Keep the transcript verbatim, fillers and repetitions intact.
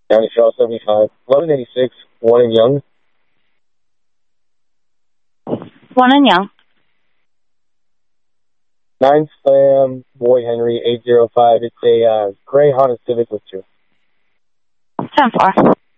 County Shell seventy-five. eleven eighty-six, one in Young. One in Young. nine Slam, Boy Henry, eight zero five. It's a uh, gray Honda Civic with two. ten four.